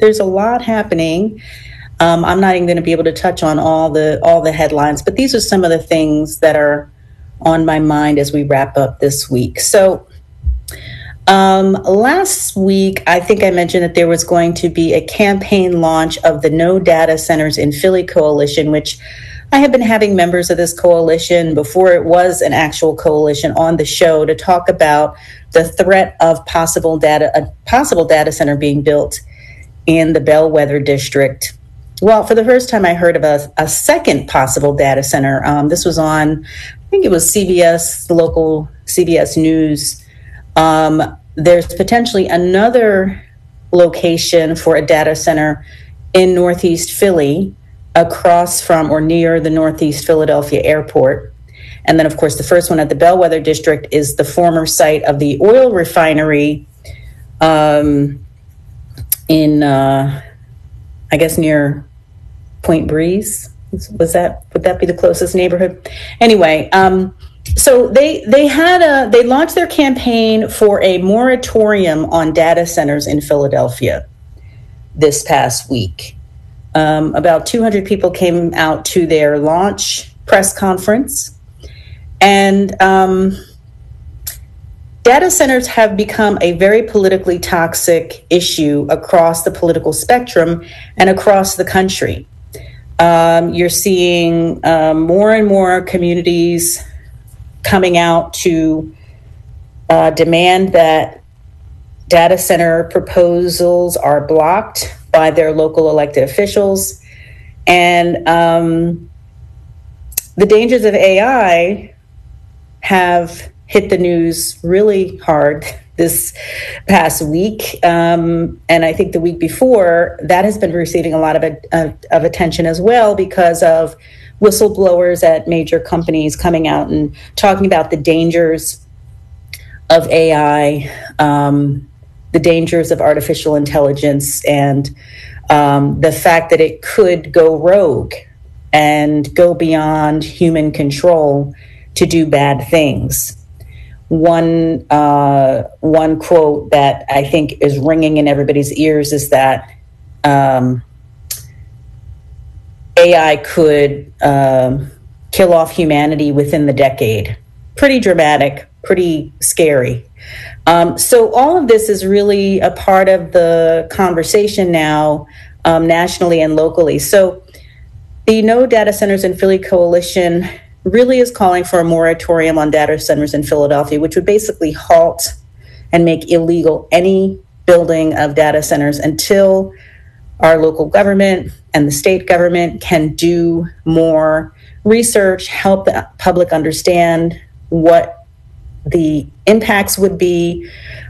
there's a lot happening. I'm not even going to be able to touch on all the headlines, but these are some of the things that are on my mind as we wrap up this week. So last week, I think I mentioned that there was going to be a campaign launch of the No Data Centers in Philly coalition, which I have been having members of this coalition before it was an actual coalition on the show to talk about the threat of a possible data center being built in the Bellwether district. Well, for the first time, I heard of a second possible data center. This was on, I think it was CBS, the local CBS News. There's potentially another location for a data center in Northeast Philly, across from or near the Northeast Philadelphia airport. And then, of course, the first one at the Bellwether district is the former site of the oil refinery in, I guess, near Point Breeze. Would that be the closest neighborhood? Anyway, so they launched their campaign for a moratorium on data centers in Philadelphia this past week. About 200 people came out to their launch press conference, and data centers have become a very politically toxic issue across the political spectrum and across the country. You're seeing more and more communities coming out to demand that data center proposals are blocked by their local elected officials. And the dangers of AI have hit the news really hard this past week. And I think the week before, that has been receiving a lot of attention as well because of whistleblowers at major companies coming out and talking about the dangers of AI, the dangers of artificial intelligence, and the fact that it could go rogue and go beyond human control to do bad things. One quote that I think is ringing in everybody's ears is that AI could kill off humanity within the decade. Pretty dramatic, pretty scary. So all of this is really a part of the conversation now, nationally and locally. So the No Data Centers in Philly coalition really is calling for a moratorium on data centers in Philadelphia, which would basically halt and make illegal any building of data centers until our local government and the state government can do more research, help the public understand what the impacts would be,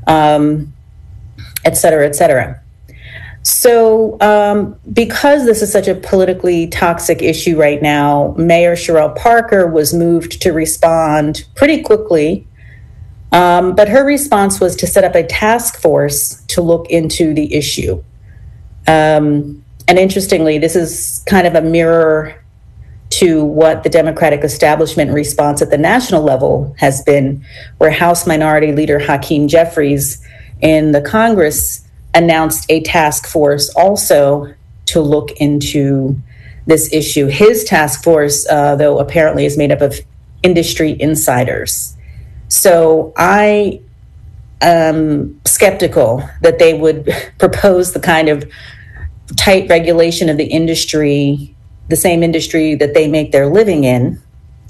et cetera, et cetera. So because this is such a politically toxic issue right now, Mayor Cherelle Parker was moved to respond pretty quickly. But her response was to set up a task force to look into the issue. And interestingly, this is kind of a mirror to what the Democratic establishment response at the national level has been, where House Minority Leader Hakeem Jeffries in the Congress announced a task force also to look into this issue. His task force, though, apparently is made up of industry insiders. So I am skeptical that they would propose the kind of tight regulation of the industry, the same industry that they make their living in.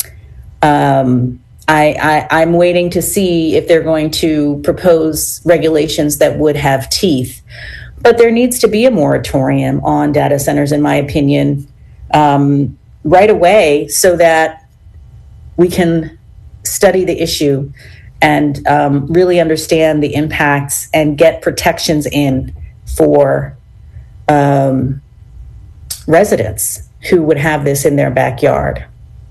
I'm waiting to see if they're going to propose regulations that would have teeth. But there needs to be a moratorium on data centers, in my opinion, right away, so that we can study the issue and really understand the impacts and get protections in for residents who would have this in their backyard.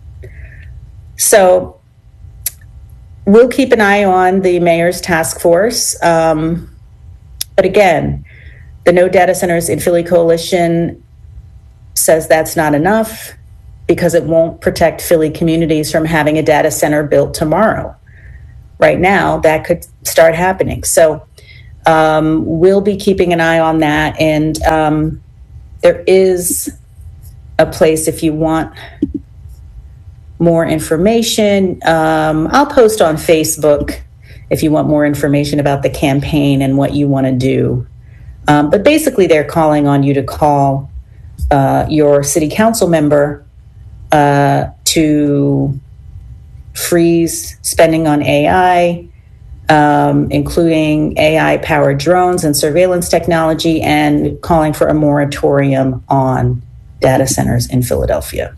So we'll keep an eye on the mayor's task force. But again, the No Data Centers in Philly coalition says that's not enough because it won't protect Philly communities from having a data center built tomorrow. Right now, that could start happening. So We'll be keeping an eye on that. And there is a place if you want more information. I'll post on Facebook if you want more information about the campaign and what you want to do. But basically, they're calling on you to call your city council member to freeze spending on AI, including AI-powered drones and surveillance technology, and calling for a moratorium on data centers in Philadelphia.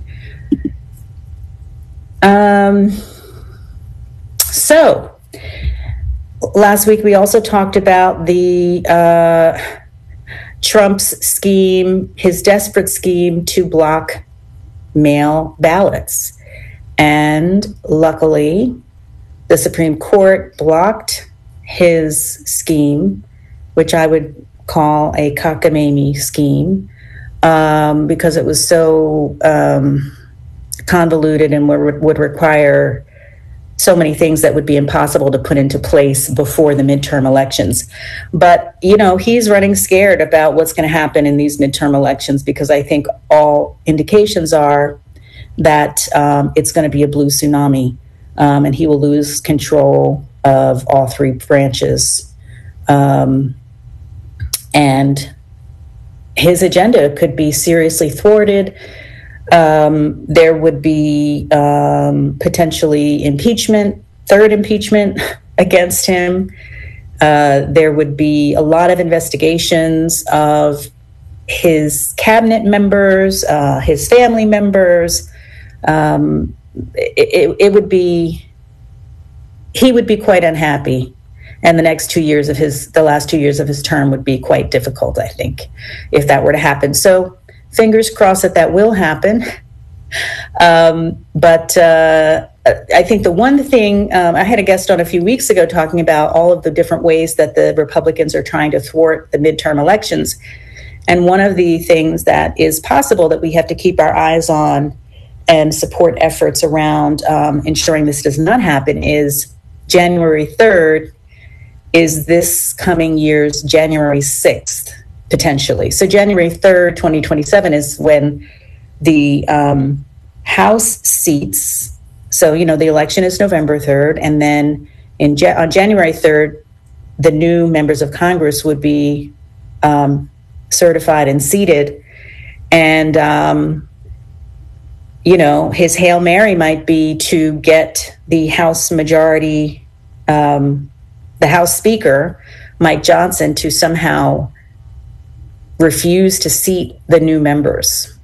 So last week we also talked about the Trump's scheme, his desperate scheme to block mail ballots. And luckily, the Supreme Court blocked his scheme, which I would call a cockamamie scheme, because it was so convoluted and would require so many things that would be impossible to put into place before the midterm elections. But, you know, he's running scared about what's going to happen in these midterm elections, because I think all indications are that it's going to be a blue tsunami, and he will lose control of all three branches. And his agenda could be seriously thwarted. There would be potentially impeachment, third impeachment against him. There would be a lot of investigations of his cabinet members, his family members. It would be, he would be quite unhappy. And the last 2 years of his term would be quite difficult, I think, if that were to happen. So fingers crossed that will happen. But I think the one thing, I had a guest on a few weeks ago talking about all of the different ways that the Republicans are trying to thwart the midterm elections. And one of the things that is possible that we have to keep our eyes on and support efforts around ensuring this does not happen is January 3rd is this coming year's January 6th, potentially. So January 3rd, 2027 is when the House seats, so, you know, the election is November 3rd, and then on January 3rd, the new members of Congress would be certified and seated. And, you know, his Hail Mary might be to get the House majority, the House Speaker, Mike Johnson, to somehow refuse to seat the new members.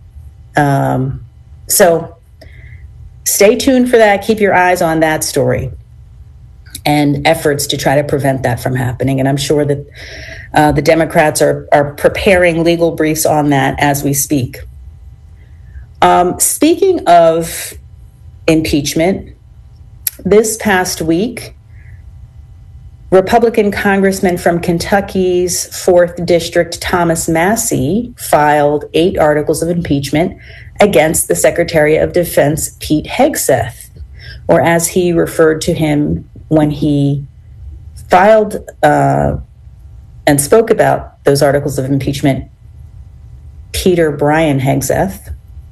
So stay tuned for that. Keep your eyes on that story and efforts to try to prevent that from happening. And I'm sure that the Democrats are preparing legal briefs on that as we speak. Speaking of impeachment, this past week, Republican Congressman from Kentucky's 4th District, Thomas Massie, filed 8 articles of impeachment against the Secretary of Defense, Pete Hegseth, or as he referred to him when he filed and spoke about those articles of impeachment, Peter Brian Hegseth.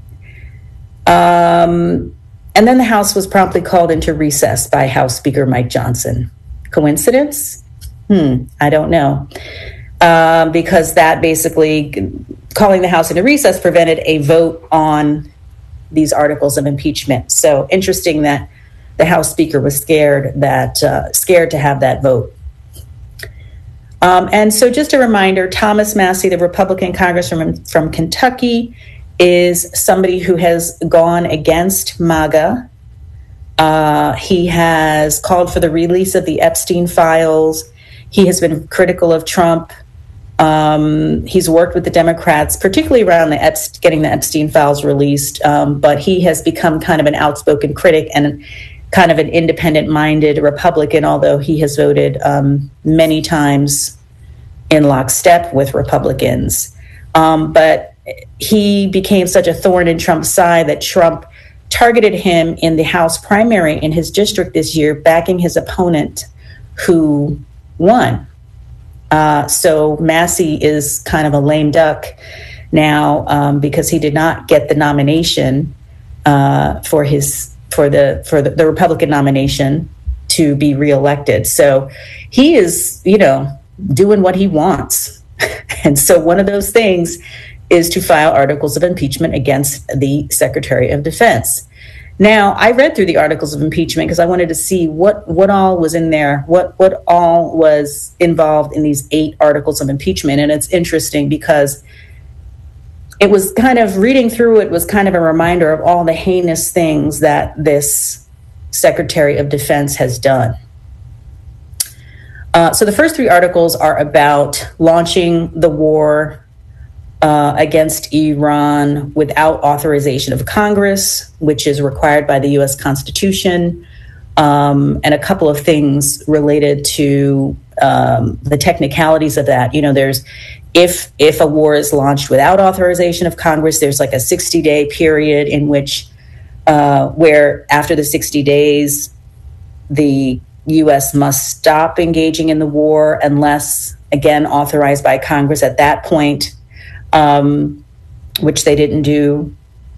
And then the House was promptly called into recess by House Speaker Mike Johnson. Coincidence? I don't know. Because that basically, calling the House into recess prevented a vote on these articles of impeachment. So interesting that the House Speaker was scared to have that vote. And so just a reminder, Thomas Massie, the Republican congressman from Kentucky, is somebody who has gone against MAGA. He has called for the release of the Epstein files. He has been critical of Trump. He's worked with the Democrats, particularly around getting the Epstein files released. But he has become kind of an outspoken critic and kind of an independent-minded Republican, although he has voted many times in lockstep with Republicans. But he became such a thorn in Trump's side that Trump targeted him in the House primary in his district this year, backing his opponent who won. So Massey is kind of a lame duck now because he did not get the nomination for the Republican nomination to be reelected. So he is, doing what he wants. And so one of those things is to file articles of impeachment against the Secretary of Defense. Now, I read through the articles of impeachment because I wanted to see what all was in there, what all was involved in these 8 articles of impeachment. And it's interesting because it was kind of reading through it was kind of a reminder of all the heinous things that this Secretary of Defense has done. So the first 3 articles are about launching the war against Iran without authorization of Congress, which is required by the U.S. Constitution, and a couple of things related to the technicalities of that. There's if a war is launched without authorization of Congress, there's like a 60-day period in which where after the 60 days, the U.S. must stop engaging in the war unless, again, authorized by Congress at that point, which they didn't do.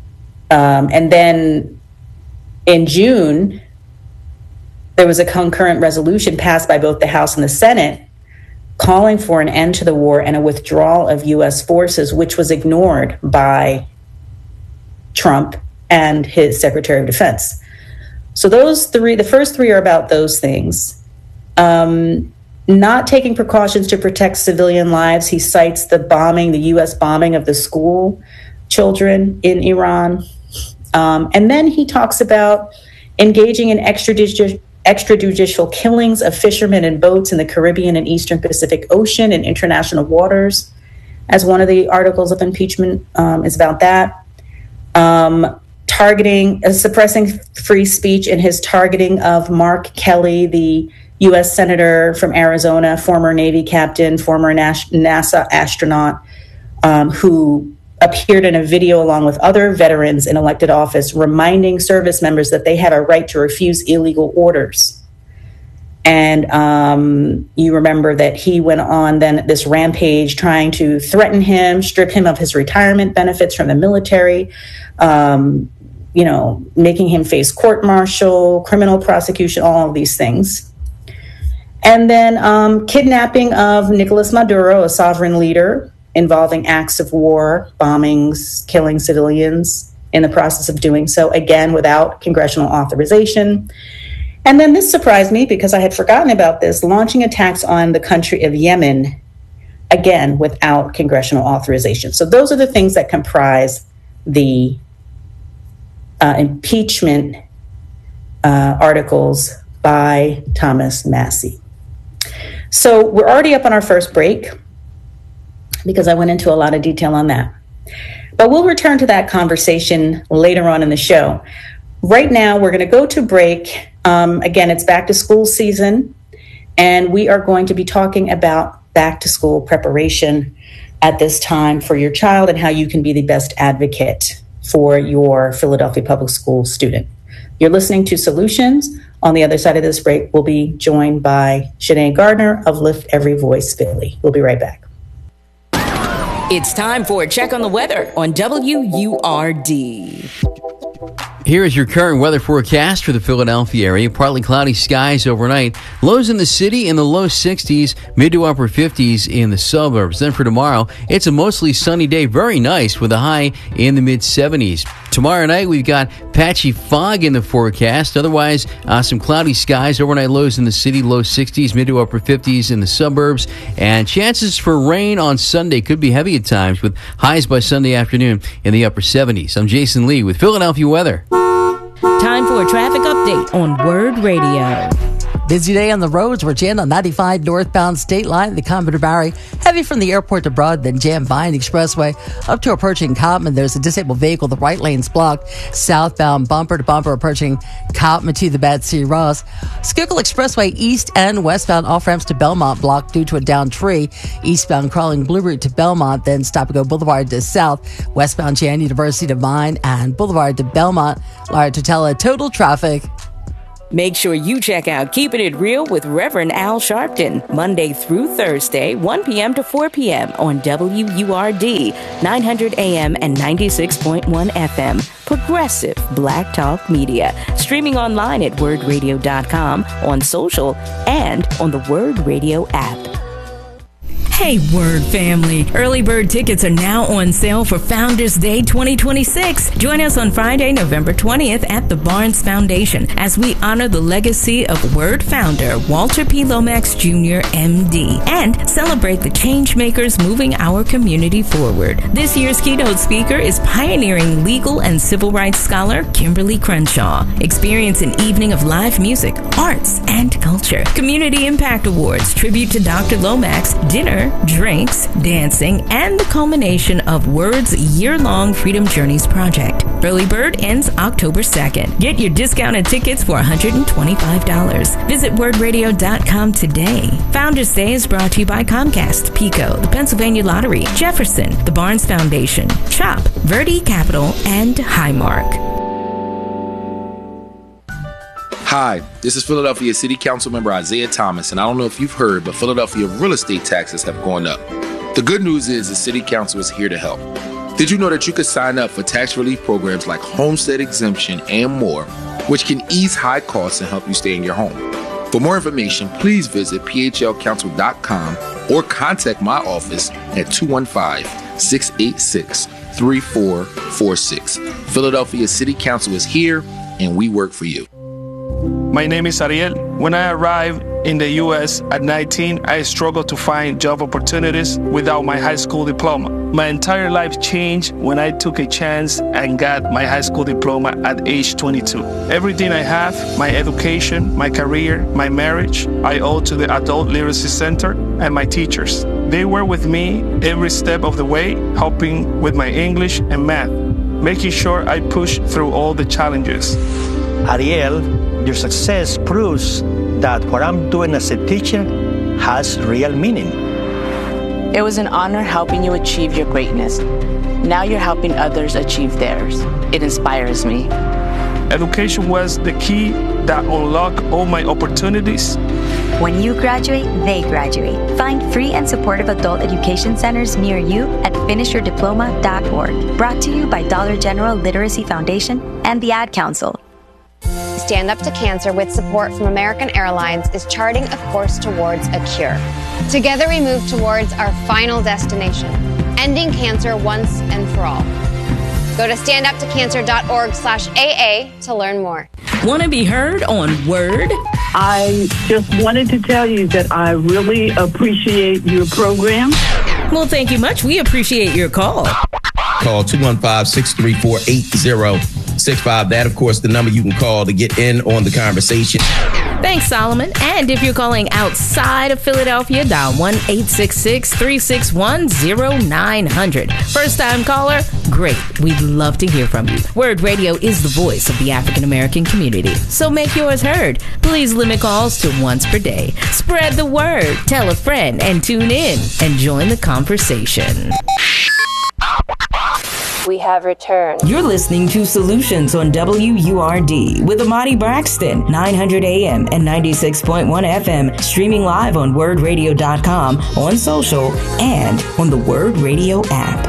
And then in June, there was a concurrent resolution passed by both the House and the Senate calling for an end to the war and a withdrawal of U.S. forces, which was ignored by Trump and his Secretary of Defense. So the first 3 are about those things. Not taking precautions to protect civilian lives. He cites the U.S. bombing of the school children in Iran. And then he talks about engaging in extrajudicial killings of fishermen and boats in the Caribbean and Eastern Pacific Ocean and international waters, as one of the articles of impeachment is about that. Suppressing free speech in his targeting of Mark Kelly, the U.S. Senator from Arizona, former Navy captain, former NASA astronaut, who appeared in a video along with other veterans in elected office, reminding service members that they have a right to refuse illegal orders. And you remember that he went on then this rampage trying to threaten him, strip him of his retirement benefits from the military, making him face court-martial, criminal prosecution, all of these things. And then kidnapping of Nicolas Maduro, a sovereign leader, involving acts of war, bombings, killing civilians in the process of doing so, again, without congressional authorization. And then this surprised me because I had forgotten about this, launching attacks on the country of Yemen, again, without congressional authorization. So those are the things that comprise the impeachment articles by Thomas Massey. So we're already up on our first break because I went into a lot of detail on that. But we'll return to that conversation later on in the show. Right now, we're going to go to break. Again, it's back to school season, and we are going to be talking about back to school preparation at this time for your child and how you can be the best advocate for your Philadelphia Public School student. You're listening to Solutions. On the other side of this break, we'll be joined by Shanae Gardner of Lift Every Voice Philly. We'll be right back. It's time for a check on the weather on WURD. Here is your current weather forecast for the Philadelphia area. Partly cloudy skies overnight. Lows in the city in the low 60s, mid to upper 50s in the suburbs. Then for tomorrow, it's a mostly sunny day. Very nice with a high in the mid 70s. Tomorrow night, we've got patchy fog in the forecast. Otherwise, some cloudy skies. Overnight lows in the city, low 60s, mid to upper 50s in the suburbs. And chances for rain on Sunday could be heavy at times with highs by Sunday afternoon in the upper 70s. I'm Jason Lee with Philadelphia weather. Time for a traffic update on Word Radio. Busy day on the roads. We're jammed on 95 northbound State Line, the Commodore Barry. Heavy from the airport to Broad, then jammed Vine Expressway up to approaching Cottman. There's a disabled vehicle. The right lane's blocked. Southbound bumper to bumper approaching Cottman to the Bad City Ross. Schuylkill Expressway east and westbound off-ramps to Belmont blocked due to a downed tree. Eastbound crawling Blue Route to Belmont, then Stop-and-Go Boulevard to south. Westbound Jan University to Vine and Boulevard to Belmont. Larry Totella, total traffic. Make sure you check out Keeping It Real with Reverend Al Sharpton, Monday through Thursday, 1 p.m. to 4 p.m. on WURD, 900 AM and 96.1 FM. Progressive Black Talk Media. Streaming online at wordradio.com, on social, and on the Word Radio app. Hey, Word family. Early bird tickets are now on sale for Founders Day 2026. Join us on Friday, November 20th at the Barnes Foundation as we honor the legacy of Word founder Walter P. Lomax Jr., MD, and celebrate the change makers moving our community forward. This year's keynote speaker is pioneering legal and civil rights scholar Kimberly Crenshaw. Experience an evening of live music, arts, and culture. Community Impact Awards, tribute to Dr. Lomax, dinner, drinks, dancing, and the culmination of Word's year-long Freedom Journeys project. Early bird ends October 2nd. Get your discounted tickets for $125. Visit wordradio.com today. Founders Day is brought to you by Comcast, PECO, the Pennsylvania Lottery, Jefferson, the Barnes Foundation, CHOP, Verde Capital, and Highmark. Hi, this is Philadelphia City Council member Isaiah Thomas, and I don't know if you've heard, but Philadelphia real estate taxes have gone up. The good news is the City Council is here to help. Did you know that you could sign up for tax relief programs like homestead exemption and more, which can ease high costs and help you stay in your home? For more information, please visit phlcouncil.com or contact my office at 215-686-3446. Philadelphia City Council is here, and we work for you. My name is Ariel. When I arrived in the U.S. at 19, I struggled to find job opportunities without my high school diploma. My entire life changed when I took a chance and got my high school diploma at age 22. Everything I have, my education, my career, my marriage, I owe to the Adult Literacy Center and my teachers. They were with me every step of the way, helping with my English and math, making sure I pushed through all the challenges. Ariel, your success proves that what I'm doing as a teacher has real meaning. It was an honor helping you achieve your greatness. Now you're helping others achieve theirs. It inspires me. Education was the key that unlocked all my opportunities. When you graduate, they graduate. Find free and supportive adult education centers near you at finishyourdiploma.org. Brought to you by Dollar General Literacy Foundation and the Ad Council. Stand Up to Cancer, with support from American Airlines, is charting a course towards a cure. Together we move towards our final destination, ending cancer once and for all. Go to standuptocancer.org/AA to learn more. Want to be heard on Word? I just wanted to tell you that I really appreciate your program. Well, thank you much. We appreciate your call. Call 215-634-8065. That, of course, the number you can call to get in on the conversation. Thanks, Solomon. And if you're calling outside of Philadelphia, dial 1-866-361-0900. First-time caller? Great. We'd love to hear from you. Word Radio is the voice of the African-American community, so make yours heard. Please limit calls to once per day. Spread the word. Tell a friend and tune in and join the conversation. We have returned. You're listening to Solutions on WURD with Amati Braxton, 900 AM and 96.1 FM, streaming live on wordradio.com, on social, and on the Word Radio app.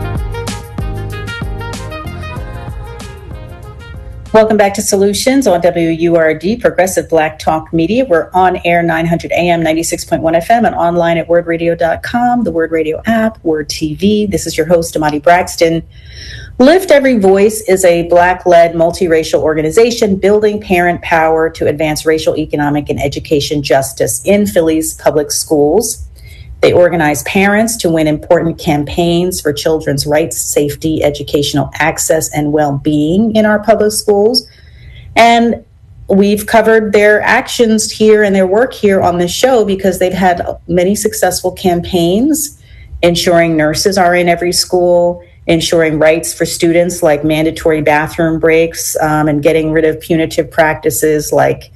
Welcome back to Solutions on WURD, Progressive Black Talk Media. We're on air 900 AM, 96.1 FM, and online at wordradio.com, the Word Radio app, Word TV. This is your host, Amati Braxton. Lift Every Voice is a Black-led multiracial organization building parent power to advance racial, economic, and education justice in Philly's public schools. They organize parents to win important campaigns for children's rights, safety, educational access, and well-being in our public schools. And we've covered their actions here and their work here on this show because they've had many successful campaigns, ensuring nurses are in every school, ensuring rights for students like mandatory bathroom breaks, and getting rid of punitive practices like,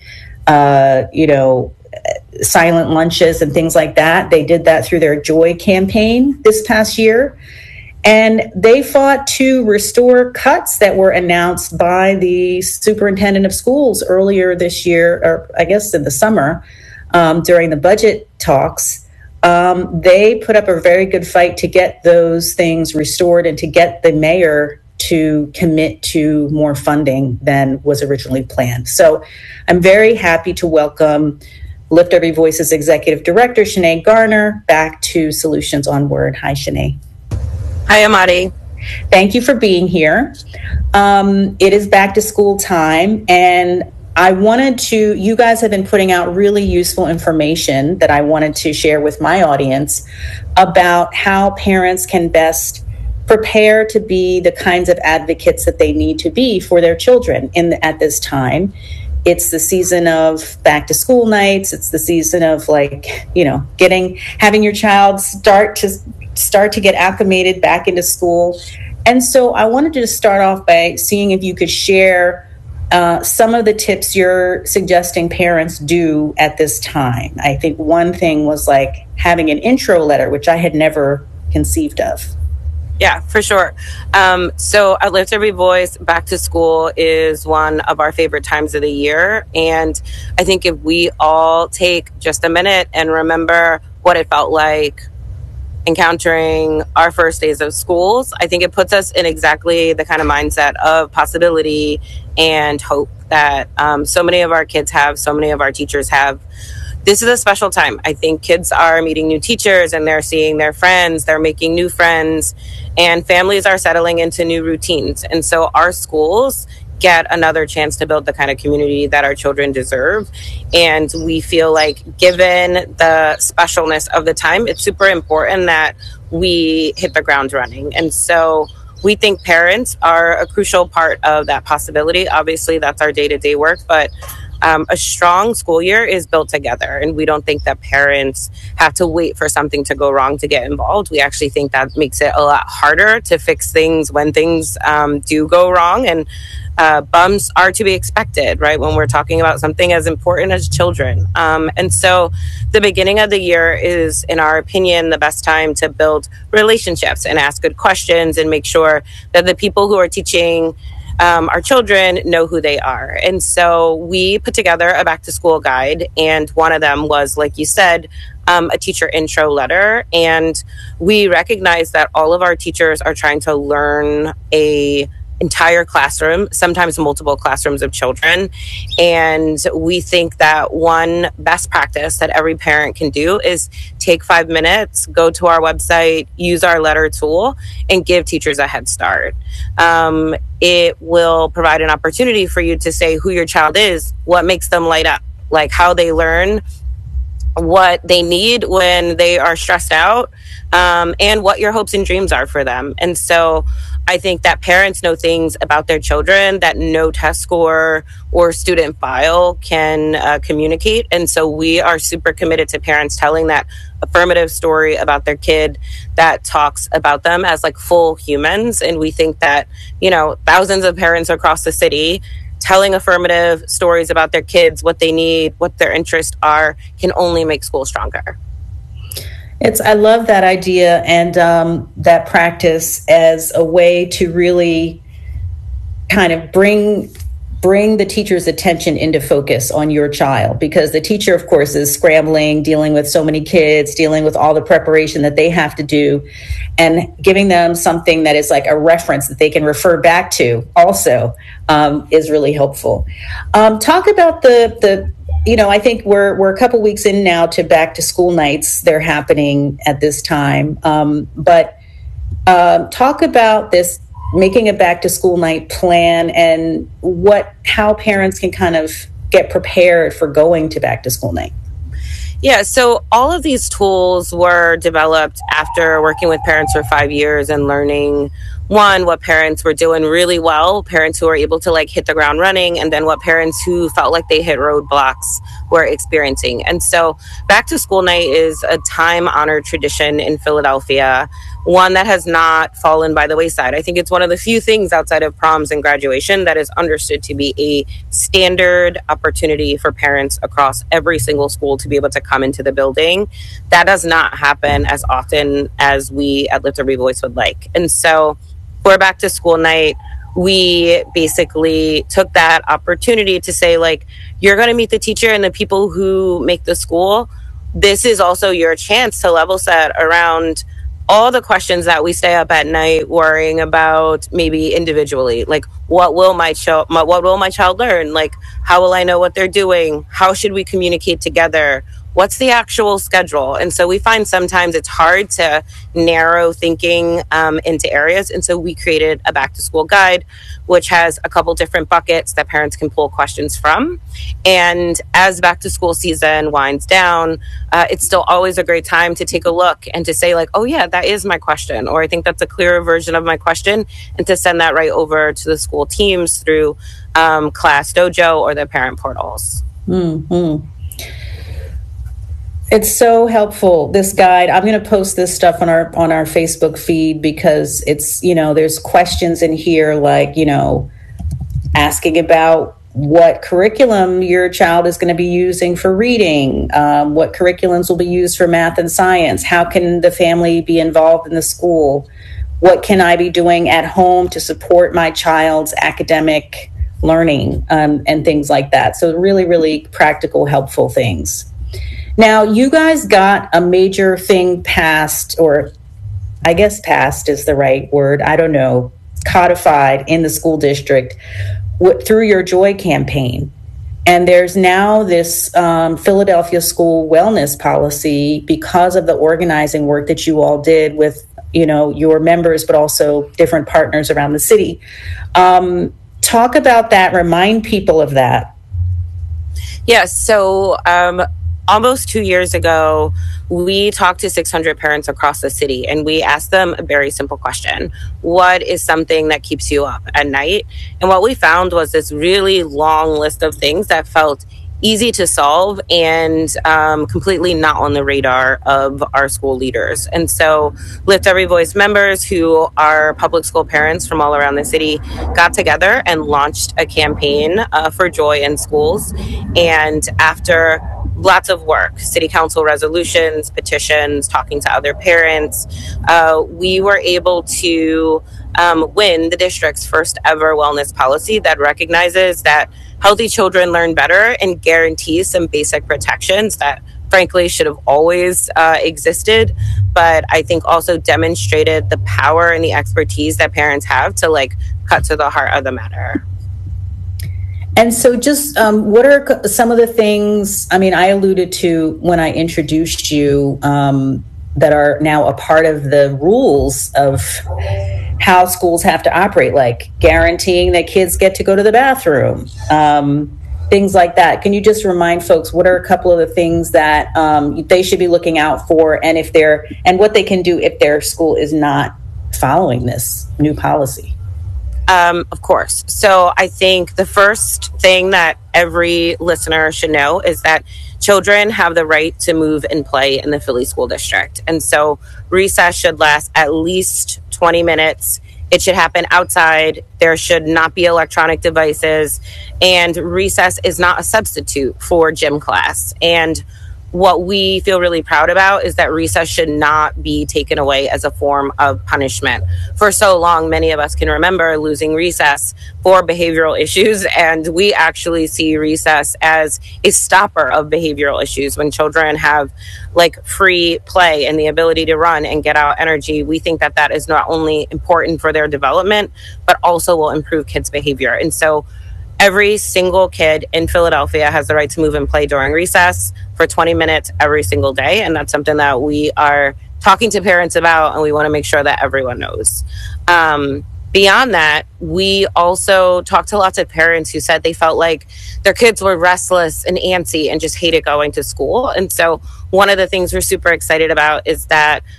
silent lunches and things like that. They did that through their Joy campaign this past year. And they fought to restore cuts that were announced by the superintendent of schools earlier this year, or I guess in the summer, during the budget talks. They put up a very good fight to get those things restored and to get the mayor to commit to more funding than was originally planned. So I'm very happy to welcome Lift Every Voice's Executive Director, Shanae Garner, back to Solutions on Word. Hi, Shanae. Hi, Amadi. Thank you for being here. It is back to school time, and you guys have been putting out really useful information that I wanted to share with my audience about how parents can best prepare to be the kinds of advocates that they need to be for their children at this time. It's the season of back to school nights. It's the season of having your child start to get acclimated back into school. And so I wanted to start off by seeing if you could share some of the tips you're suggesting parents do at this time. I think one thing was like having an intro letter, which I had never conceived of. Yeah, for sure. So at Lift Every Voice, back to school is one of our favorite times of the year. And I think if we all take just a minute and remember what it felt like encountering our first days of schools, I think it puts us in exactly the kind of mindset of possibility and hope that so many of our kids have, so many of our teachers have. This is a special time. I think kids are meeting new teachers and they're seeing their friends, they're making new friends, and families are settling into new routines. And so our schools get another chance to build the kind of community that our children deserve. And we feel like, given the specialness of the time, it's super important that we hit the ground running. And so we think parents are a crucial part of that possibility. Obviously, that's our day-to-day work, but a strong school year is built together, and we don't think that parents have to wait for something to go wrong to get involved. We actually think that makes it a lot harder to fix things when things do go wrong, and bumps are to be expected, right, when we're talking about something as important as children. And so the beginning of the year is, in our opinion, the best time to build relationships and ask good questions and make sure that the people who are teaching our children know who they are. And so we put together a back to school guide, and one of them was, like you said, a teacher intro letter. And we recognize that all of our teachers are trying to learn a entire classroom, sometimes multiple classrooms of children. And we think that one best practice that every parent can do is take 5 minutes, go to our website, use our letter tool, and give teachers a head start. It will provide an opportunity for you to say who your child is, what makes them light up, like how they learn, what they need when they are stressed out, and what your hopes and dreams are for them. And so I think that parents know things about their children that no test score or student file can communicate. And so we are super committed to parents telling that affirmative story about their kid that talks about them as like full humans. And we think that, thousands of parents across the city telling affirmative stories about their kids, what they need, what their interests are, can only make school stronger. I love that idea and that practice as a way to really kind of bring the teacher's attention into focus on your child, because the teacher, of course, is scrambling, dealing with so many kids, dealing with all the preparation that they have to do, and giving them something that is like a reference that they can refer back to also is really helpful. Talk about I think we're a couple weeks in now to back to school nights. They're happening at this time. But talk about this, making a back to school night plan, and how parents can kind of get prepared for going to back to school night. Yeah, so all of these tools were developed after working with parents for 5 years and learning, one, what parents were doing really well, parents who were able to hit the ground running, and then what parents who felt like they hit roadblocks were experiencing. And so back to school night is a time-honored tradition in Philadelphia one that has not fallen by the wayside. I think it's one of the few things outside of proms and graduation that is understood to be a standard opportunity for parents across every single school to be able to come into the building. That does not happen as often as we at Lift Every Voice would like. And so for back to school night, we basically took that opportunity to say, like, you're going to meet the teacher and the people who make the school. This is also your chance to level set around all the questions that we stay up at night worrying about, maybe individually, like what will my child learn? Like, how will I know what they're doing? How should we communicate together? What's the actual schedule? And so we find sometimes it's hard to narrow thinking into areas. And so we created a back to school guide, which has a couple different buckets that parents can pull questions from. And as back to school season winds down, it's still always a great time to take a look and to say, like, oh yeah, that is my question. Or I think that's a clearer version of my question. And to send that right over to the school teams through Class Dojo or the parent portals. Mm-hmm. It's so helpful, this guide. I'm going to post this stuff on our Facebook feed because it's, there's questions in here like, asking about what curriculum your child is going to be using for reading, what curriculums will be used for math and science, how can the family be involved in the school, what can I be doing at home to support my child's academic learning, and things like that. So really, really practical, helpful things. Now, you guys got a major thing passed, or I guess passed is the right word, I don't know, codified in the school district through your Joy campaign. And there's now this Philadelphia school wellness policy because of the organizing work that you all did with, your members, but also different partners around the city. Talk about that, remind people of that. Yes, so almost 2 years ago, we talked to 600 parents across the city and we asked them a very simple question. What is something that keeps you up at night? And what we found was this really long list of things that felt easy to solve and completely not on the radar of our school leaders. And so Lift Every Voice members who are public school parents from all around the city got together and launched a campaign for joy in schools. And after lots of work, city council resolutions, petitions, talking to other parents, we were able to win the district's first ever wellness policy that recognizes that healthy children learn better and guarantees some basic protections that frankly should have always existed, but I think also demonstrated the power and the expertise that parents have to cut to the heart of the matter. And so just what are some of the things, I alluded to when I introduced you, that are now a part of the rules of how schools have to operate, like guaranteeing that kids get to go to the bathroom, things like that. Can you just remind folks what are a couple of the things that they should be looking out for, and what they can do if their school is not following this new policy? Of course. So I think the first thing that every listener should know is that children have the right to move and play in the Philly School District. And so recess should last at least 20 minutes. It should happen outside. There should not be electronic devices. And recess is not a substitute for gym class. And what we feel really proud about is that recess should not be taken away as a form of punishment. For so long, many of us can remember losing recess for behavioral issues, and we actually see recess as a stopper of behavioral issues. When children have free play and the ability to run and get out energy, we think that that is not only important for their development, but also will improve kids' behavior. And so every single kid in Philadelphia has the right to move and play during recess for 20 minutes every single day. And that's something that we are talking to parents about, and we want to make sure that everyone knows. Beyond that, we also talked to lots of parents who said they felt like their kids were restless and antsy and just hated going to school. And so one of the things we're super excited about is that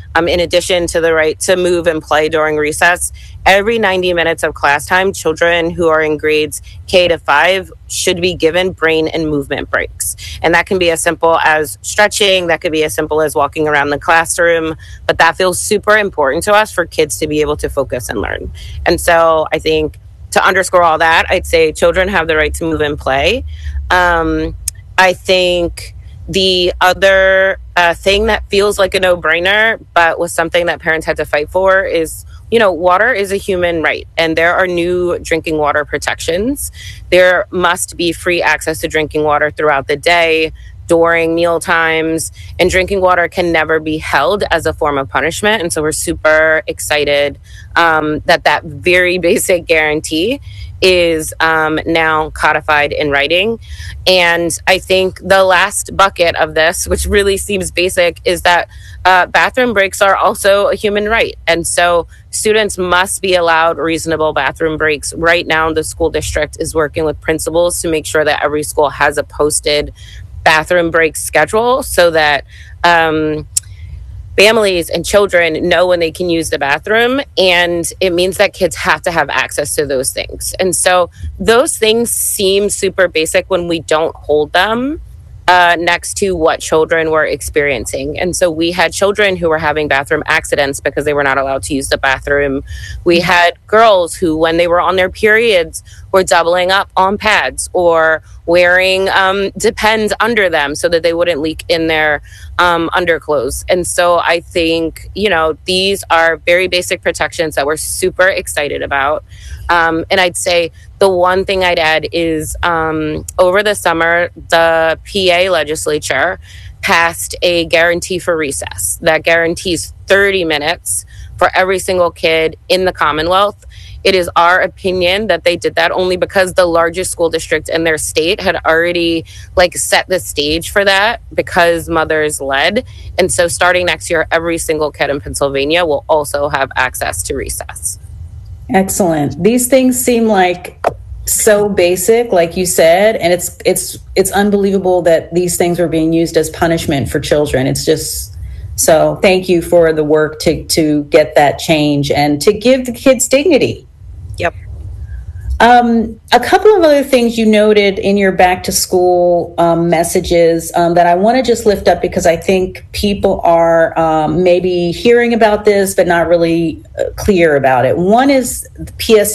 in addition to the right to move and play during recess, every 90 minutes of class time, children who are in grades K to 5 should be given brain and movement breaks. And that can be as simple as stretching, that could be as simple as walking around the classroom, but that feels super important to us for kids to be able to focus and learn. And so I think to underscore all that, I'd say children have the right to move and play. I think the other thing that feels like a no-brainer, but was something that parents had to fight for is, water is a human right, and there are new drinking water protections. There must be free access to drinking water throughout the day, during meal times, and drinking water can never be held as a form of punishment. And so we're super excited that very basic guarantee is now codified in writing. And I think the last bucket of this, which really seems basic, is that bathroom breaks are also a human right. And so students must be allowed reasonable bathroom breaks. Right now, the school district is working with principals to make sure that every school has a posted bathroom break schedule so that families and children know when they can use the bathroom, and it means that kids have to have access to those things. And so those things seem super basic when we don't hold them next to what children were experiencing. And so we had children who were having bathroom accidents because they were not allowed to use the bathroom. We had girls who, when they were on their periods, were doubling up on pads or wearing Depends under them so that they wouldn't leak in their underclothes. And so I think, these are very basic protections that we're super excited about. And I'd say the one thing I'd add is over the summer, the PA legislature passed a guarantee for recess that guarantees 30 minutes for every single kid in the Commonwealth. It is our opinion that they did that only because the largest school district in their state had already set the stage for that because mothers led. And so starting next year, every single kid in Pennsylvania will also have access to recess. Excellent. These things seem like so basic, like you said, and it's unbelievable that these things are being used as punishment for children. It's just so. Thank you for the work to get that change and to give the kids dignity. Yep. A couple of other things you noted in your back to school messages that I want to just lift up because I think people are maybe hearing about this but not really clear about it. One is the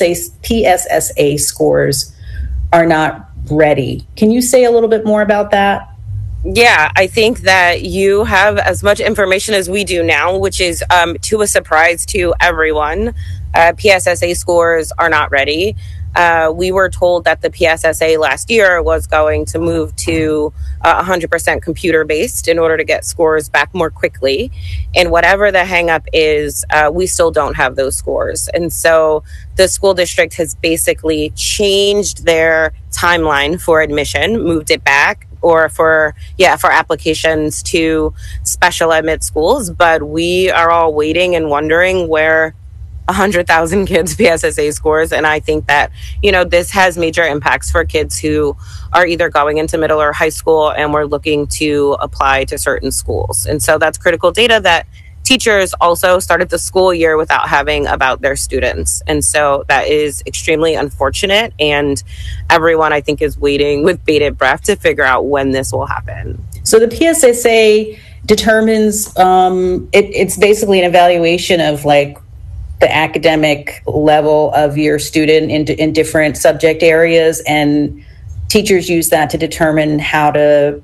PSSA scores are not ready. Can you say a little bit more about that? Yeah, I think that you have as much information as we do now, which is to a surprise to everyone. PSSA scores are not ready. We were told that the PSSA last year was going to move to 100% computer-based in order to get scores back more quickly. And whatever the hang-up is, we still don't have those scores. And so the school district has basically changed their timeline for admission, moved it back, or for applications to special ed schools. But we are all waiting and wondering where 100,000 kids PSSA scores. And I think that, this has major impacts for kids who are either going into middle or high school and we're looking to apply to certain schools. And so that's critical data that teachers also started the school year without having about their students. And so that is extremely unfortunate. And everyone, I think, is waiting with bated breath to figure out when this will happen. So the PSSA determines, it's basically an evaluation of the academic level of your student in different subject areas, and teachers use that to determine how to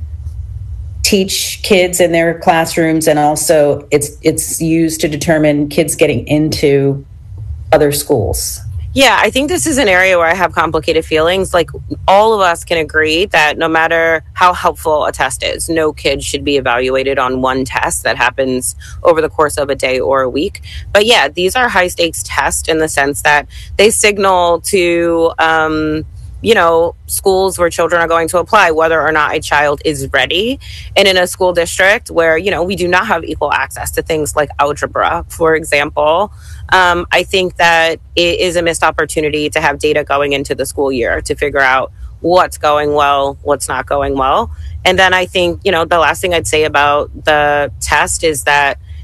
teach kids in their classrooms, and also it's used to determine kids getting into other schools. Yeah, I think this is an area where I have complicated feelings. All of us can agree that no matter how helpful a test is, no kid should be evaluated on one test that happens over the course of a day or a week. But yeah, these are high stakes tests in the sense that they signal to, schools where children are going to apply whether or not a child is ready. And in a school district where, we do not have equal access to things like algebra, for example, I think that it is a missed opportunity to have data going into the school year to figure out what's going well, what's not going well. And then I think, the last thing I'd say about the test is that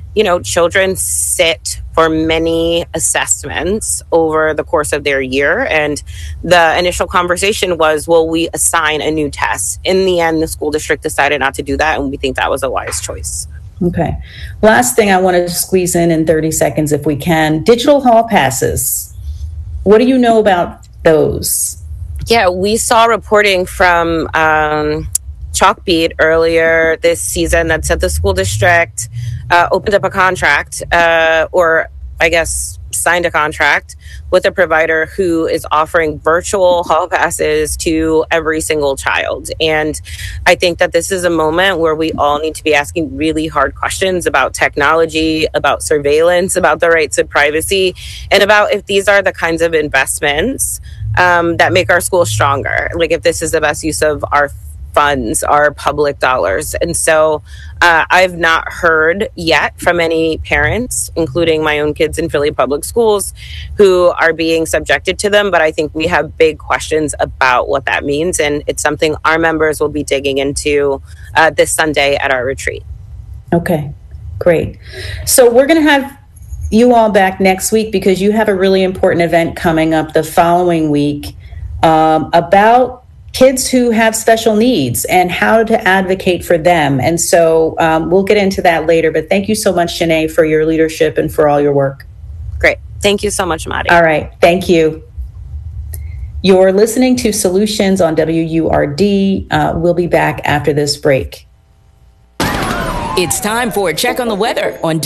children sit for many assessments over the course of their year. And the initial conversation was, will we assign a new test? In the end, the school district decided not to do that, and we think that was a wise choice. Okay. Last thing I want to squeeze in 30 seconds if we can. Digital hall passes. What do you know about those? Yeah, we saw reporting from Chalkbeat earlier this season that said the school district opened up a contract, or I guess signed a contract with a provider who is offering virtual hall passes to every single child. And I think that this is a moment where we all need to be asking really hard questions about technology, about surveillance, about the rights of privacy, and about if these are the kinds of investments that make our schools stronger. Like if this is the best use of our funds, our public dollars. And so I've not heard yet from any parents, including my own kids in Philly public schools, who are being subjected to them. But I think we have big questions about what that means. And it's something our members will be digging into this Sunday at our retreat. Okay, great. So we're going to have you all back next week because you have a really important event coming up the following week about kids who have special needs and how to advocate for them. And so we'll get into that later. But thank you so much, Shanae, for your leadership and for all your work. Great. Thank you so much, Maddie. All right. Thank you. You're listening to Solutions on WURD. We'll be back after this break. It's time for a check on the weather on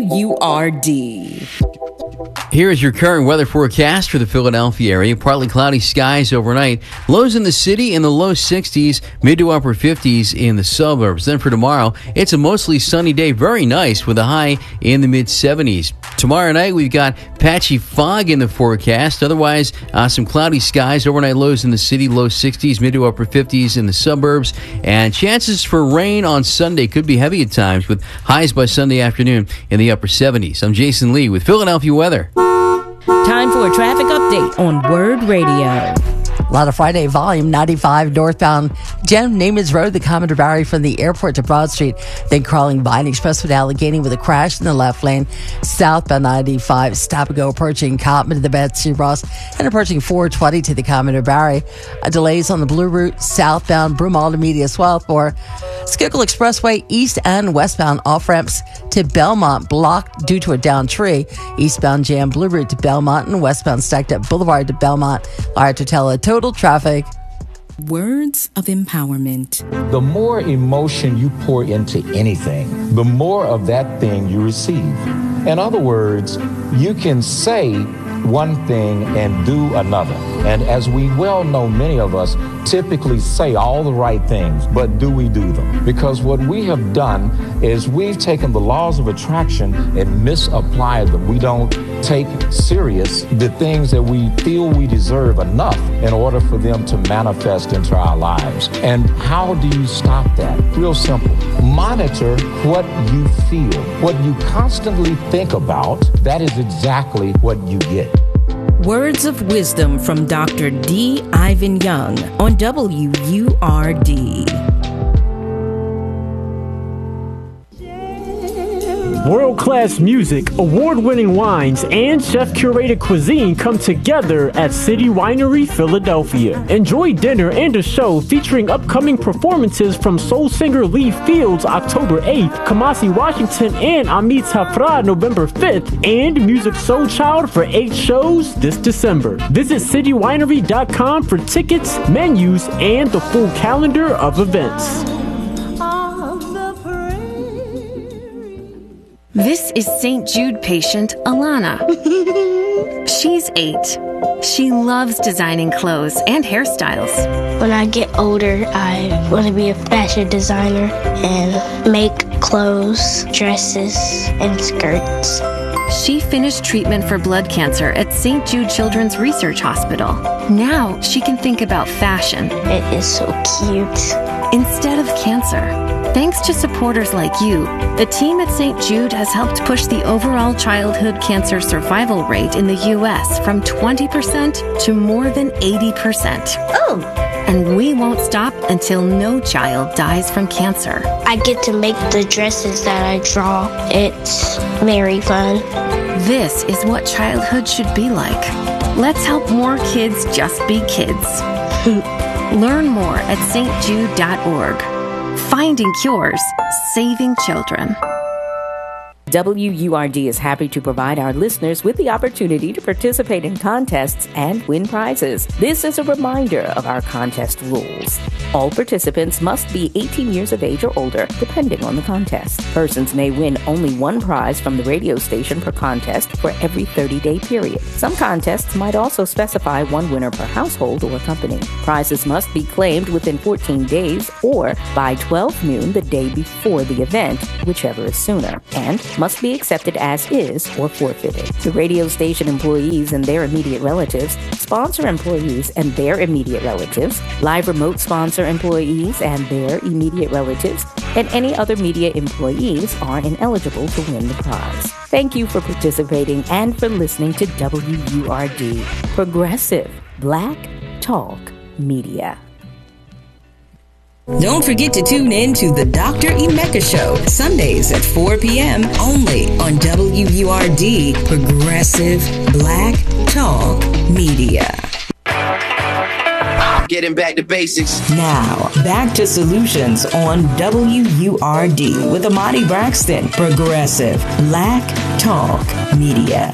WURD. Here is your current weather forecast for the Philadelphia area. Partly cloudy skies overnight. Lows in the city in the low 60s, mid to upper 50s in the suburbs. Then for tomorrow, it's a mostly sunny day. Very nice with a high in the mid 70s. Tomorrow night, we've got patchy fog in the forecast. Otherwise, some cloudy skies. Overnight lows in the city, low 60s, mid to upper 50s in the suburbs. And chances for rain on Sunday could be heavy at times with highs by Sunday afternoon in the upper 70s. I'm Jason Lee with Philadelphia weather. Time for a traffic update on Word Radio. A lot of Friday volume, 95 northbound Jem Namath Road, the Commodore Barry from the airport to Broad Street, then crawling by an expressway to Allegheny with a crash in the left lane. Southbound 95, stop and go approaching Cottman to the Betsy Ross and approaching 420 to the Commodore Barry. Delays on the Blue Route, southbound Broomall to Media Swell for Schuylkill Expressway, east and westbound off-ramps to Belmont blocked due to a downed tree. Eastbound jam Blue Route to Belmont and westbound stacked up Boulevard to Belmont. Larry Totella, total traffic. Words of empowerment. The more emotion you pour into anything, the more of that thing you receive. In other words, you can say one thing and do another. And as we well know, many of us typically say all the right things, but do we do them? Because what we have done is we've taken the laws of attraction and misapplied them. We don't take serious the things that we feel we deserve enough in order for them to manifest into our lives. And how do you stop that? Real simple. Monitor what you feel. What you constantly think about, that is exactly what you get. Words of wisdom from Dr. D. Ivan Young on WURD. World-class music, award-winning wines, and chef-curated cuisine come together at City Winery, Philadelphia. Enjoy dinner and a show featuring upcoming performances from soul singer Lee Fields October 8th, Kamasi Washington and Amit Hafra November 5th, and Music Soul Child for 8 shows this December. Visit citywinery.com for tickets, menus, and the full calendar of events. This is St. Jude patient Alana. She's 8. She loves designing clothes and hairstyles. When I get older, I want to be a fashion designer and make clothes, dresses, and skirts. She finished treatment for blood cancer at St. Jude Children's Research Hospital. Now she can think about fashion. It is so cute. Instead of cancer. Thanks to supporters like you, the team at St. Jude has helped push the overall childhood cancer survival rate in the U.S. from 20% to more than 80%. Oh! And we won't stop until no child dies from cancer. I get to make the dresses that I draw. It's very fun. This is what childhood should be like. Let's help more kids just be kids. Learn more at stjude.org. Finding cures, saving children. WURD is happy to provide our listeners with the opportunity to participate in contests and win prizes. This is a reminder of our contest rules. All participants must be 18 years of age or older, depending on the contest. Persons may win only one prize from the radio station per contest for every 30-day period. Some contests might also specify one winner per household or company. Prizes must be claimed within 14 days or by 12 noon the day before the event, whichever is sooner, and must be accepted as is or forfeited. The radio station employees and their immediate relatives, sponsor employees and their immediate relatives, live remote sponsor employees and their immediate relatives, and any other media employees are ineligible to win the prize. Thank you for participating and for listening to WURD, Progressive Black Talk Media. Don't forget to tune in to the Dr. Emeka Show, Sundays at 4 p.m. only on WURD, Progressive Black Talk Media. Getting back to basics. Now, back to Solutions on WURD with Amani Braxton, Progressive Black Talk Media.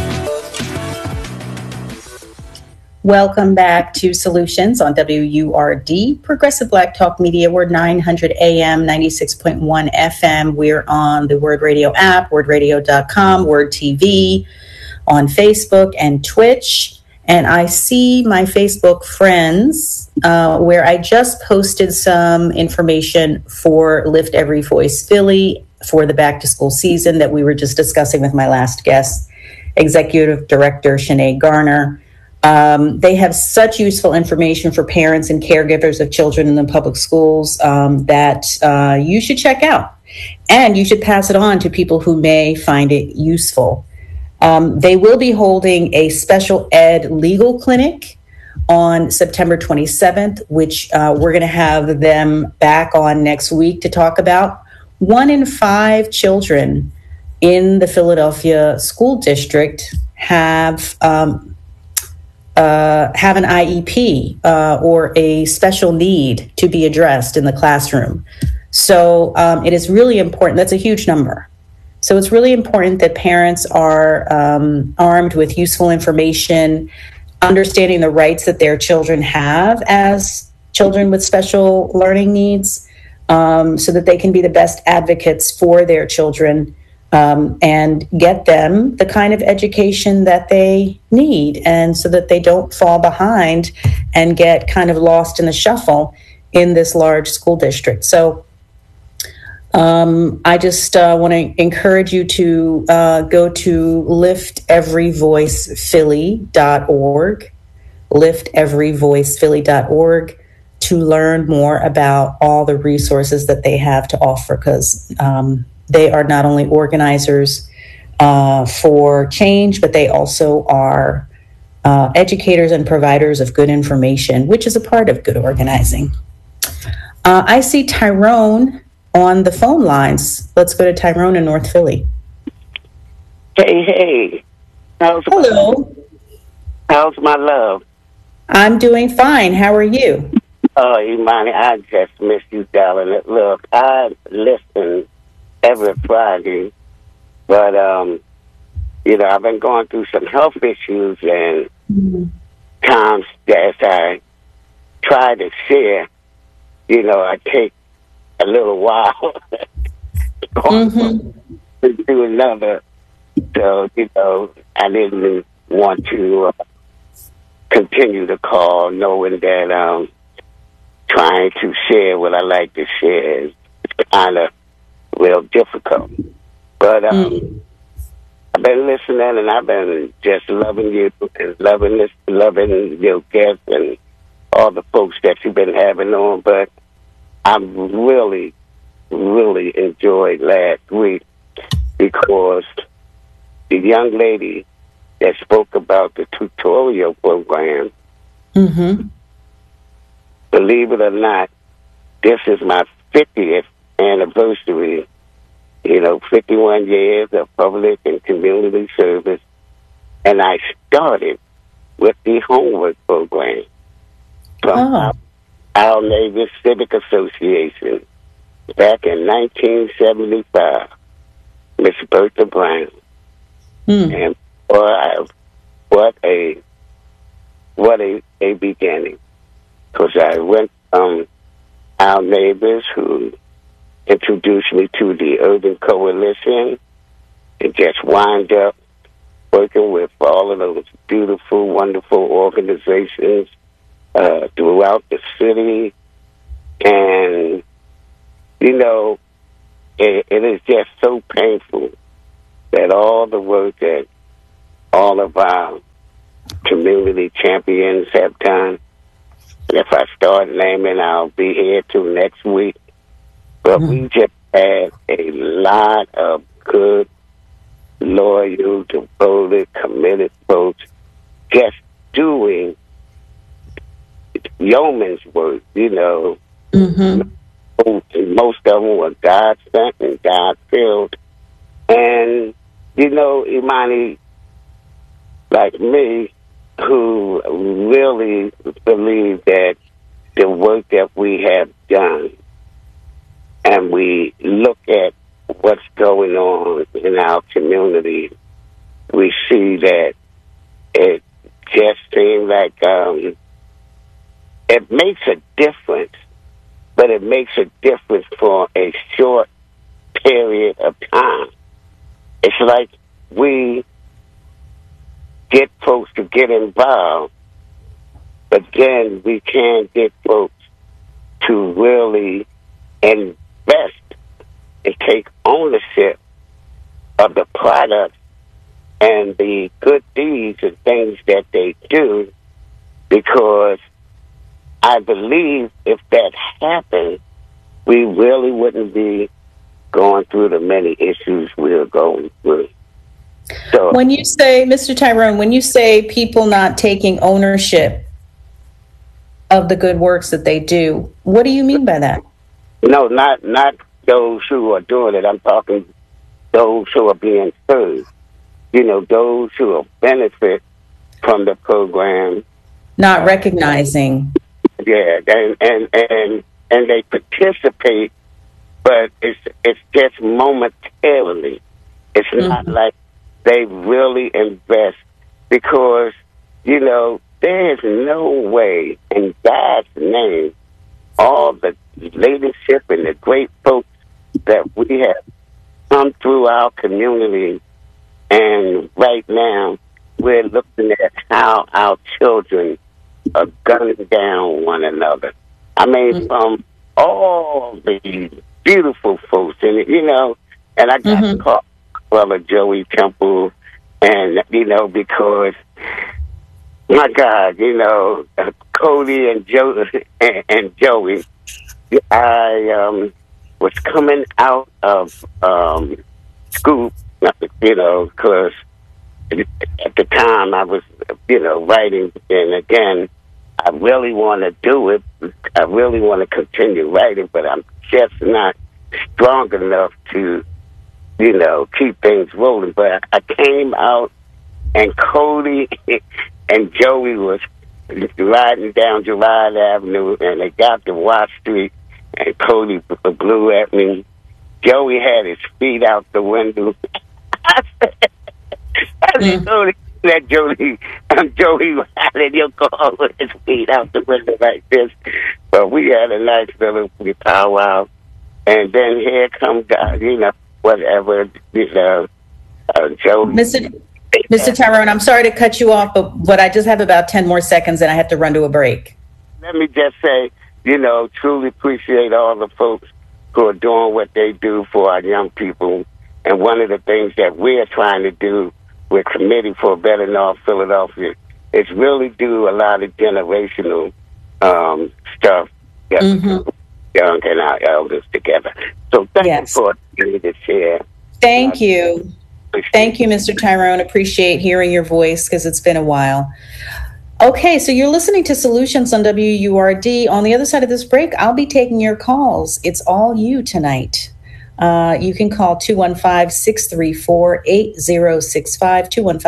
Welcome back to Solutions on WURD, Progressive Black Talk Media. We're 900 AM, 96.1 FM. We're on the Word Radio app, wordradio.com, Word TV, on Facebook and Twitch. And I see my Facebook friends where I just posted some information for Lift Every Voice Philly for the back to school season that we were just discussing with my last guest, Executive Director Sinead Garner. They have such useful information for parents and caregivers of children in the public schools that you should check out. And you should pass it on to people who may find it useful. They will be holding a special ed legal clinic on September 27th, which we're going to have them back on next week to talk about. 1 in 5 children in the Philadelphia school district have an IEP or a special need to be addressed in the classroom. So it is really important. That's a huge number. So it's really important that parents are armed with useful information, understanding the rights that their children have as children with special learning needs, so that they can be the best advocates for their children and get them the kind of education that they need, and so that they don't fall behind and get kind of lost in the shuffle in this large school district. So I just want to encourage you to go to lifteveryvoicephilly.org, lifteveryvoicephilly.org, to learn more about all the resources that they have to offer, because they are not only organizers for change, but they also are educators and providers of good information, which is a part of good organizing. I see Tyrone on the phone lines. Let's go to Tyrone in North Philly. Hey. Hello. How's my love? I'm doing fine. How are you? Oh, Imani, I just miss you, darling. Look, I listen every Friday, but, I've been going through some health issues, and times that I try to share, I take a little while to do another. So, I didn't want to continue to call, knowing that trying to share what I like to share is kind of real difficult. But I've been listening, and I've been just loving you and loving your guests and all the folks that you've been having on. But I really, really enjoyed last week, because the young lady that spoke about the tutorial program, believe it or not, this is my 50th anniversary. 51 years of public and community service. And I started with the homework program from our Neighbors Civic Association back in 1975. Miss Bertha Brown. And what a beginning. Because I went from our neighbors who introduced me to the Urban Coalition and just wind up working with all of those beautiful, wonderful organizations throughout the city. And, it is just so painful that all the work that all of our community champions have done, and if I start naming, I'll be here till next week. But we just had a lot of good, loyal, devoted, committed folks just doing yeoman's work, Most of them were God-sent and God-filled. And, Imani, like me, who really believe that the work that we have done, and we look at what's going on in our community, we see that it just seems like it makes a difference, but it makes a difference for a short period of time. It's like we get folks to get involved, but then we can't get folks to really invest and take ownership of the products and the good deeds and things that they do, because I believe if that happened, we really wouldn't be going through the many issues we're going through. So, when you say, Mr. Tyrone, when you say people not taking ownership of the good works that they do, what do you mean by that? No, not those who are doing it. I'm talking those who are being served. Those who will benefit from the program. Not recognizing. Yeah, and they participate, but it's just momentarily. It's not like they really invest, because, there is no way in God's name all the leadership and the great folks that we have come through our community, and right now we're looking at how our children are gunning down one another. I mean, from all the beautiful folks, and and I got to call brother Joey Temple, and because my God, Cody and Joey, I was coming out of school, because at the time I was, writing, and again, I really want to do it. I really want to continue writing, but I'm just not strong enough to, keep things rolling. But I came out, and Cody and Joey was riding down July Avenue, and they got to Watt Street, and Cody blew at me. Joey had his feet out the window. I said, Cody, that Joey riding your car with his feet out the window like this. But we had a nice little powwow. And then here comes God, whatever, Joey. Mr. Tyrone, I'm sorry to cut you off, but I just have about 10 more seconds and I have to run to a break. Let me just say, truly appreciate all the folks who are doing what they do for our young people. And one of the things that we're trying to do with Committee for a Better North Philadelphia is really do a lot of generational stuff that we do, young and our elders together. So thank you for getting to share. Thank you. Thank you, Mr. Tyrone. Appreciate hearing your voice, because it's been a while. Okay, so you're listening to Solutions on WURD. On the other side of this break, I'll be taking your calls. It's all you tonight. You can call 215-634-8065,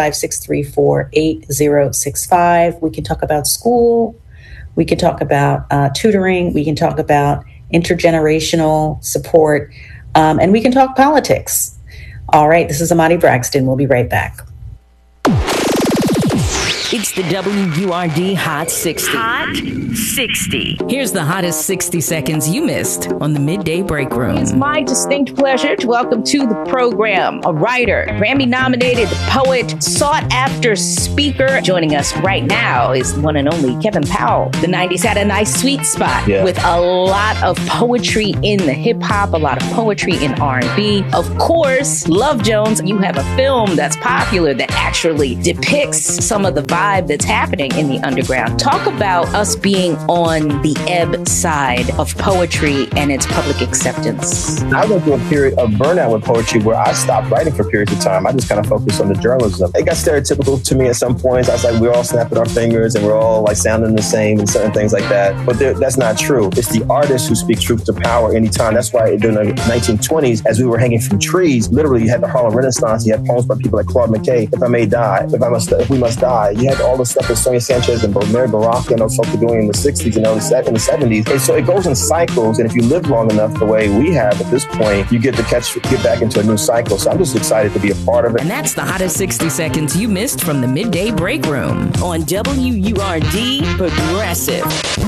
215-634-8065. We can talk about school. We can talk about tutoring. We can talk about intergenerational support. And we can talk politics. All right, this is Amani Braxton. We'll be right back. It's the WURD Hot 60. Hot 60. Here's the hottest 60 seconds you missed on the Midday Break Room. It's my distinct pleasure to welcome to the program a writer, Grammy-nominated poet, sought-after speaker. Joining us right now is the one and only Kevin Powell. The 90s had a nice sweet spot with a lot of poetry in the hip-hop, a lot of poetry in R&B. Of course, Love Jones, you have a film that's popular that actually depicts some of the vibe that's happening in the underground. Talk about us being on the ebb side of poetry and its public acceptance. I went through a period of burnout with poetry where I stopped writing for periods of time. I just kind of focused on the journalism. It got stereotypical to me at some points. I was like, we're all snapping our fingers and we're all like sounding the same and certain things like that. But that's not true. It's the artists who speak truth to power anytime. That's why during the 1920s, as we were hanging from trees, literally you had the Harlem Renaissance. You had poems by people like Claude McKay, If I May Die, If We Must Die. You had all the stuff that Sonia Sanchez and Mary Baraka and those folks were doing in the 60s and in the 70s. And so it goes in cycles. And if you live long enough the way we have at this point, you get back into a new cycle. So I'm just excited to be a part of it. And that's the hottest 60 seconds you missed from the Midday Break Room on WURD Progressive.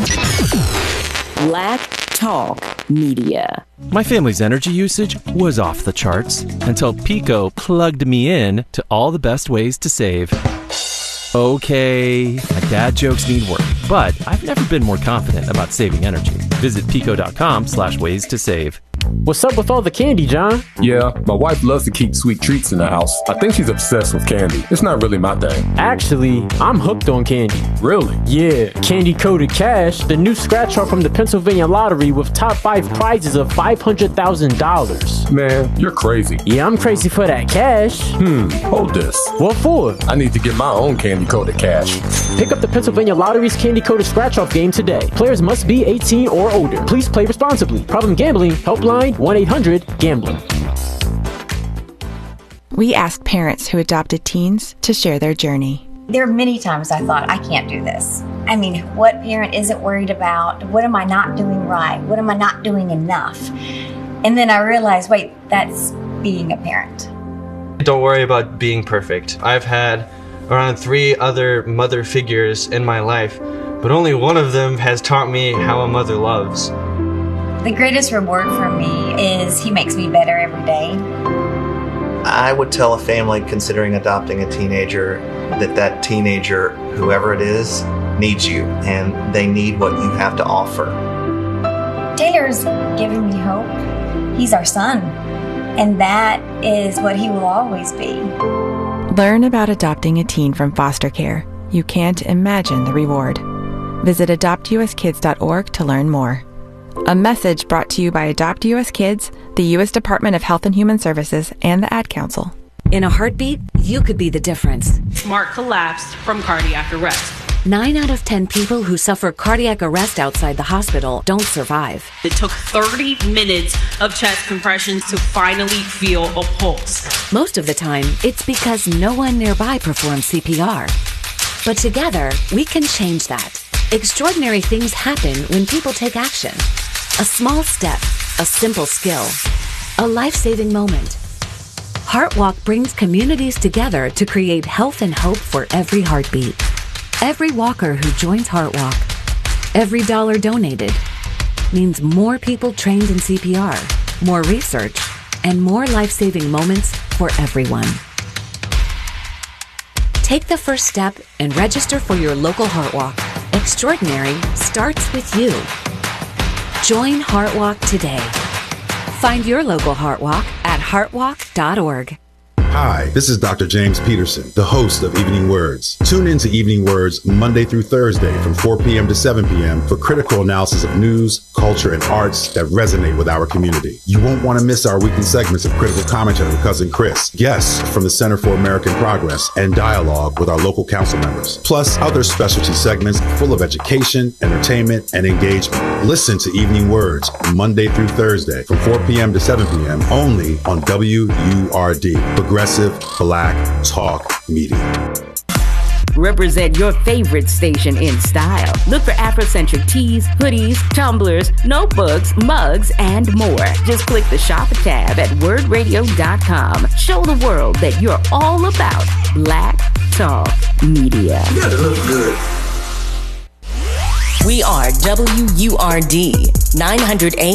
Black Talk Media. My family's energy usage was off the charts until Pico plugged me in to all the best ways to save. Okay, my dad jokes need work, but I've never been more confident about saving energy. Visit pico.com/ways to save. What's up with all the candy, John? Yeah, my wife loves to keep sweet treats in the house. I think she's obsessed with candy. It's not really my thing. Actually, I'm hooked on candy. Really? Yeah, Candy Coated Cash, the new scratch off from the Pennsylvania Lottery with top 5 prizes of $500,000. Man, you're crazy. Yeah, I'm crazy for that cash. Hold this. What for? I need to get my own Candy Coated Cash. Pick up the Pennsylvania Lottery's Candy Coated Scratch Off game today. Players must be 18 or older. Please play responsibly. Problem gambling, helpline 1-800-GAMBLER. We ask parents who adopted teens to share their journey. There are many times I thought, I can't do this. I mean, what parent isn't worried about? What am I not doing right? What am I not doing enough? And then I realized, wait, that's being a parent. Don't worry about being perfect. I've had around 3 other mother figures in my life, but only one of them has taught me how a mother loves. The greatest reward for me is he makes me better every day. I would tell a family considering adopting a teenager that teenager, whoever it is, needs you, and they need what you have to offer. Taylor's giving me hope. He's our son, and that is what he will always be. Learn about adopting a teen from foster care. You can't imagine the reward. Visit adoptuskids.org to learn more. A message brought to you by Adopt US Kids, the U.S. Department of Health and Human Services, and the Ad Council. In a heartbeat, you could be the difference. Mark collapsed from cardiac arrest. 9 out of 10 people who suffer cardiac arrest outside the hospital don't survive. It took 30 minutes of chest compressions to finally feel a pulse. Most of the time, it's because no one nearby performs CPR. But together, we can change that. Extraordinary things happen when people take action. A small step, a simple skill, a life-saving moment. HeartWalk brings communities together to create health and hope for every heartbeat. Every walker who joins HeartWalk, every dollar donated, means more people trained in CPR, more research, and more life-saving moments for everyone. Take the first step and register for your local HeartWalk. Extraordinary starts with you. Join HeartWalk today. Find your local HeartWalk at heartwalk.org. Hi, this is Dr. James Peterson, the host of Evening Words. Tune in to Evening Words Monday through Thursday from 4 p.m. to 7 p.m. for critical analysis of news, culture, and arts that resonate with our community. You won't want to miss our weekly segments of critical commentary with Cousin Chris, guests from the Center for American Progress, and dialogue with our local council members. Plus, other specialty segments full of education, entertainment, and engagement. Listen to Evening Words Monday through Thursday from 4 p.m. to 7 p.m. only on WURD, Progressive Black Talk Media. Represent your favorite station in style. Look for Afrocentric tees, hoodies, tumblers, notebooks, mugs, and more. Just click the shop tab at wordradio.com. Show the world that you're all about Black Talk Media. You gotta look good. We are WURD 900 AM.